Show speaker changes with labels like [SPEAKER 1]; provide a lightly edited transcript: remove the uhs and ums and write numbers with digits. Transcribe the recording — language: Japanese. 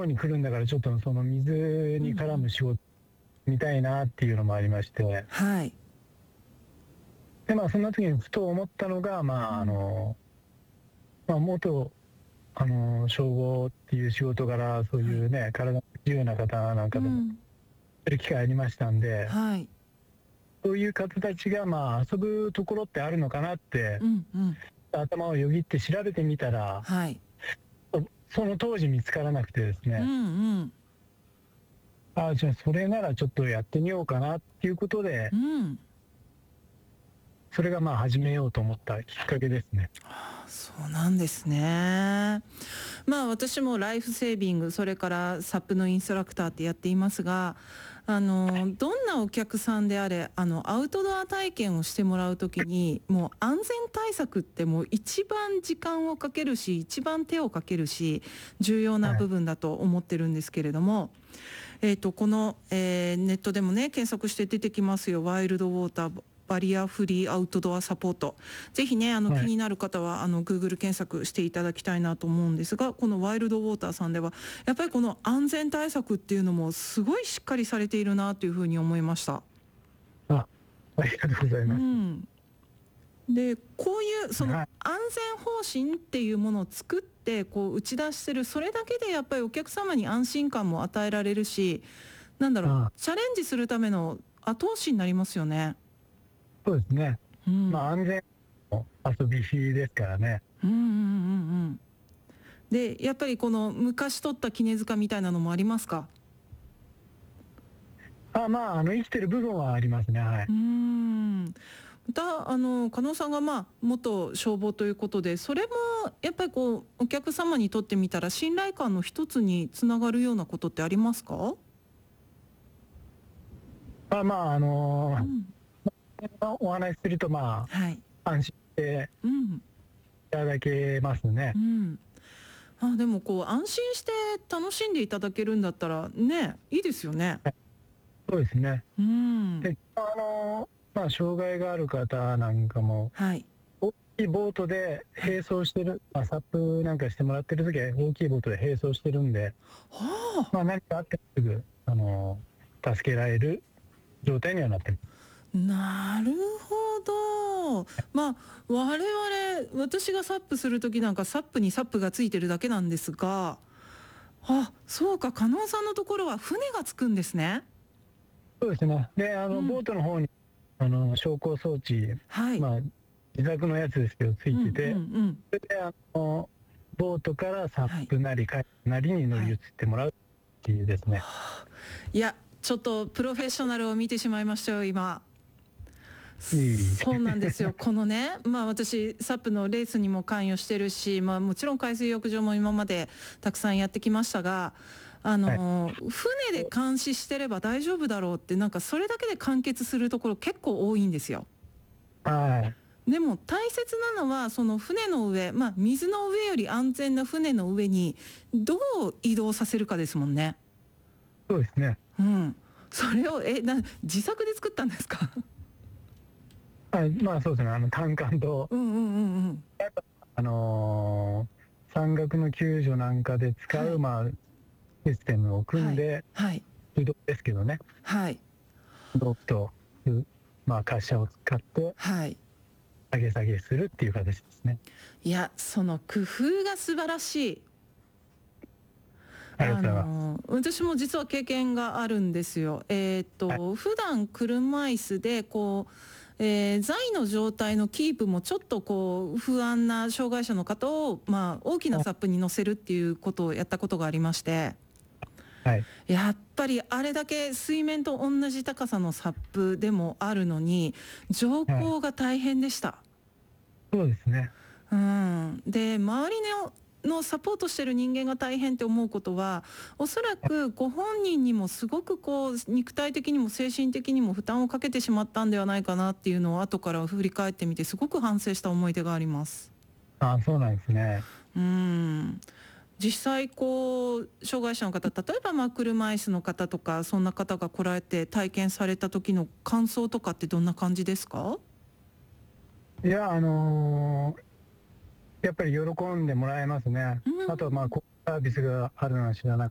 [SPEAKER 1] 方に来るんだからちょっとその水に絡む仕事みたいなっていうのもありまして、
[SPEAKER 2] はい。
[SPEAKER 1] でそんな時にふと思ったのが、元消防っていう仕事柄、そう
[SPEAKER 2] はい。
[SPEAKER 1] いうね、体の不自由な方なんかでも
[SPEAKER 2] うん。
[SPEAKER 1] する機会ありましたんで、
[SPEAKER 2] はい。
[SPEAKER 1] そういう方たちが遊ぶところってあるのかなって
[SPEAKER 2] うんうん。
[SPEAKER 1] 頭をよぎって調べてみたら、
[SPEAKER 2] はい。
[SPEAKER 1] その当時見つからなくてです
[SPEAKER 2] うん
[SPEAKER 1] ね、
[SPEAKER 2] うん。
[SPEAKER 1] じゃあそれならちょっとやってみようかなっていうことで、
[SPEAKER 2] うん。
[SPEAKER 1] それが始めようと思ったきっかけですね。
[SPEAKER 2] そうなんですね。私もライフセービング、それからサップのインストラクターってやっていますが、どんなお客さんであれ、アウトドア体験をしてもらうときに、もう安全対策ってもう一番時間をかけるし、一番手をかけるし、重要な
[SPEAKER 1] はい。
[SPEAKER 2] 部分だと思ってるんですけれども、この、ネットでもね、検索して出てきますよ。ワイルドウォーターバリアフリーアウトドアサポート。ぜひね、
[SPEAKER 1] はい。
[SPEAKER 2] 気になる方は、Google 検索していただきたいなと思うんですが、このワイルドウォーターさんでは、やっぱりこの安全対策っていうのもすごいしっかりされているなというふうに思いました。
[SPEAKER 1] あ、ありがとうございます。
[SPEAKER 2] うん。で、こういうその
[SPEAKER 1] はい。
[SPEAKER 2] 安全方針っていうものを作ってこう打ち出してる、それだけでやっぱりお客様に安心感も与えられるし、なんだろう、
[SPEAKER 1] あ、
[SPEAKER 2] チャレンジするための後押しになりますよね。
[SPEAKER 1] そうですね。
[SPEAKER 2] うん。
[SPEAKER 1] 安全の遊びですからね。
[SPEAKER 2] うんうんうんうん。で、やっぱりこの昔取った杵塚みたいなのもありますか？
[SPEAKER 1] 生きてる部分はありますね。はい。
[SPEAKER 2] うーん。また加納さんが元消防ということで、それもやっぱりこうお客様にとってみたら信頼感の一つにつながるようなことってありますか？
[SPEAKER 1] あ、まあ、あの
[SPEAKER 2] うん。
[SPEAKER 1] お話しすると、
[SPEAKER 2] はい。
[SPEAKER 1] 安心して
[SPEAKER 2] うん。
[SPEAKER 1] いただけますね。
[SPEAKER 2] うん。でもこう安心して楽しんでいただけるんだったらね、いいですよね。
[SPEAKER 1] はい、そうですね。
[SPEAKER 2] うん。
[SPEAKER 1] で、障害がある方なんかも、
[SPEAKER 2] はい。
[SPEAKER 1] 大きいボートで
[SPEAKER 2] はい。
[SPEAKER 1] 並走してる、サップなんかしてもらってる時は大きいボートで並走してるんで、
[SPEAKER 2] はあ。
[SPEAKER 1] 何かあってもすぐ、助けられる状態にはなってます。
[SPEAKER 2] なるほど。我々、私がサップする時なんかサップにサップがついてるだけなんですが、そうか、加納さんのところは船がつくんですね。
[SPEAKER 1] そうですね。で、ボー
[SPEAKER 2] うん。
[SPEAKER 1] トの方に、昇降装置、
[SPEAKER 2] はい。
[SPEAKER 1] まあ、自作のやつですけど、つ
[SPEAKER 2] うんうんう
[SPEAKER 1] いてて、
[SPEAKER 2] ん。
[SPEAKER 1] それで、ボートからサッ
[SPEAKER 2] はい。
[SPEAKER 1] プなりカヤックなりに乗り移っ
[SPEAKER 2] はい。
[SPEAKER 1] てもらうっていうですね。
[SPEAKER 2] いや、ちょっとプロフェッショナルを見てしまいましたよ、今。
[SPEAKER 1] いい。
[SPEAKER 2] そうなんですよ。このね、私、サップのレースにも関与してるし、もちろん海水浴場も今までたくさんやってきましたが、
[SPEAKER 1] はい。
[SPEAKER 2] 船で監視してれば大丈夫だろうって、なんかそれだけで完結するところ結構多いんですよ。
[SPEAKER 1] はい。
[SPEAKER 2] でも大切なのは、その船の上、水の上より安全な船の上にどう移動させるかですもんね。
[SPEAKER 1] そうですね。
[SPEAKER 2] うん。それを、自作で作ったんですか？
[SPEAKER 1] はい。そうですね。単管と、
[SPEAKER 2] うんうんうんうん。
[SPEAKER 1] 山岳の救助なんかで使う、
[SPEAKER 2] はい。
[SPEAKER 1] システムを組
[SPEAKER 2] はい。
[SPEAKER 1] んで、
[SPEAKER 2] はい。
[SPEAKER 1] 手動ですけどね、
[SPEAKER 2] はい。
[SPEAKER 1] ロープと、滑車を使って
[SPEAKER 2] はい。
[SPEAKER 1] 上げ下げするっていう形ですね。
[SPEAKER 2] いや、その工夫が素晴らしい。
[SPEAKER 1] ありがとうございます。
[SPEAKER 2] 私も実は経験があるんですよ。
[SPEAKER 1] はい。
[SPEAKER 2] 普段車椅子でこう、座位の状態のキープもちょっとこう不安な障害者の方を、大きなサップに乗せるっていうことをやったことがありまして、
[SPEAKER 1] はい。
[SPEAKER 2] やっぱりあれだけ水面と同じ高さのサップでもあるのに、乗
[SPEAKER 1] はい。
[SPEAKER 2] 降が大変でした。
[SPEAKER 1] そうですね。
[SPEAKER 2] うん、で周りのサポートしてる人間が大変って思うことは、おそらくご本人にもすごくこう肉体的にも精神的にも負担をかけてしまったんではないかなっていうのを後から振り返ってみてすごく反省した思い出があります。
[SPEAKER 1] そうなんですね。
[SPEAKER 2] うん。実際こう障害者の方、例えば車椅子の方とかそんな方が来られて体験された時の感想とかってどんな感じですか？
[SPEAKER 1] いや、やっぱり喜んでもらえますね。
[SPEAKER 2] うん。
[SPEAKER 1] あとはこういうサービスがあるのは知らな